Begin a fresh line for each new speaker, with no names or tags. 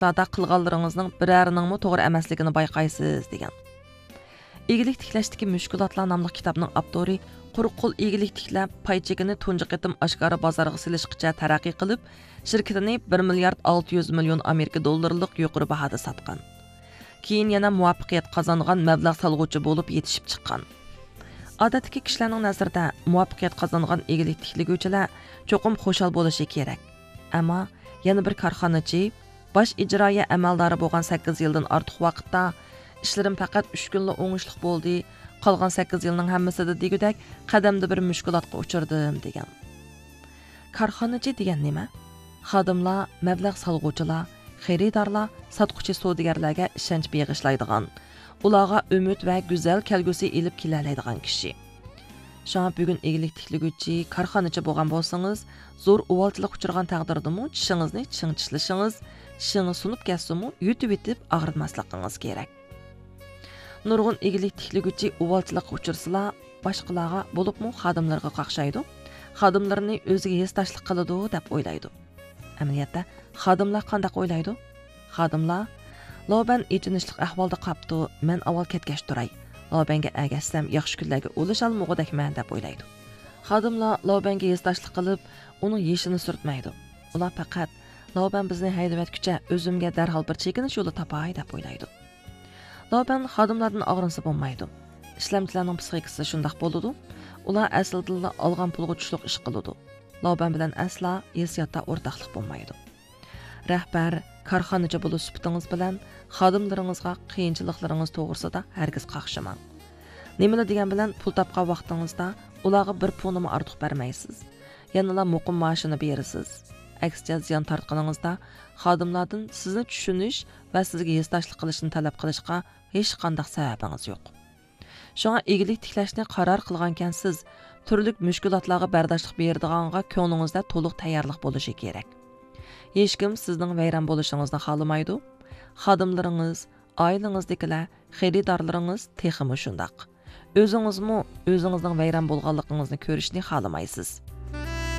iqtisodda qilganlaringizning birəriningmi to'g'ri emasligini bayqaysiz degan. Egilik tiklashdagi mushkulotlar nomli kitobning avtori quruq qo'l egilik tiklab pay chekini tunji qitim oshkora bozorga silishgacha taraqqiy qilib, shirkatini 1 milliard 600 million Amerika dollarlik yuqori bahoda sotgan. Keyin yana muvaffaqiyat qozongan mablag' solg'uvchi bo'lib yetishib chiqqan. Odatdagi kishilarning nazarida muvaffaqiyat qozongan egilik tikliguvchilar cho'qim xushal bo'lishi kerak. Ammo yana bir korxonachi bosh ijroiya amaldori bo'lgan 8 yildan ortiq vaqtda ishlarim faqat 3 kunlik o'ngishlik bo'ldi, qolgan 8 yilning hammasida degudak qadamda bir mushkulotga uchirdim degan. Korxonachi degan nima? Xodimlar, mablag' solg'uvchilar, xaridorlar, sotquchi savdogarlarga ishonch beg'ishlaydigan, ularga umid va go'zal kelgusi ilib kelalaydigan kishi. Shunga bugun egilik tikliguvchi, korxonachi bo'lgan bo'lsangiz, zo'r uvalchilik uchirgan taqdirdami, tishingizni ching tishlashingiz, tishingiz sunib ketsa-mu, yutib yetib og'ritmasligingiz kerak. Nurg'un egilik tikliguvchi uvalchilikqa uchirsalar, boshqalarga bo'libmi xodimlarga qaqshaydi, xodimlarni o'ziga hesdashlik qiladi deb o'ylaydi. Amaliyotda xodimlar qanday o'ylaydi? Xodimlar Loban ichinishlik ahvolda qapti, men avval ketgash turay. Lobanga agassam yaxshi kunlarga o'lish olmog'idakman deb o'ylaydi. Xodimlar Lobanga hesdashlik qilib, uning yeshini surtmaydi. Ular faqat Loban bizni haydavatguncha o'zimga darhol bir chekinish yo'li topay deb o'ylaydi. Loban xodimlardan og'rinsa bo'lmaydi. Ishlamchilarning psixikasi shundoq bo'ladi. Ular aslida olgan pulga tushliq ish qiladi. Loban bilan asla hissiyotda o'rtoqlik bo'lmaydi. Rahbar, korxonachi bo'lish sifatingiz bilan xodimlaringizga qiyinchiliklaringiz to'g'risida hargiz qaqshamang. Nimani degan bilan pul topgan vaqtingizda ularga bir pulni ortiq bermaysiz. Yanada muqim maoshini berasiz. Aksicha ziyon tortganingizda xodimlardan sizni tushunish va sizga hissdashlik qilishni talab qilishga hech qanday sababingiz yo'q. Shunga egilik tiklashni qaror qilgankansiz, turli mushkulotlarga bardoshlik beradiganga ko'nglingizda to'liq tayyorlik bo'lishi kerak. Hech kim sizning vayron bo'lishingizni xohlamaydi. Xodimlaringiz, oilangizdagilar, xaridorlaringiz texmi shundoq. O'zingizmi o'zingizning vayron bo'lganligingizni ko'rishni xohlamaysiz.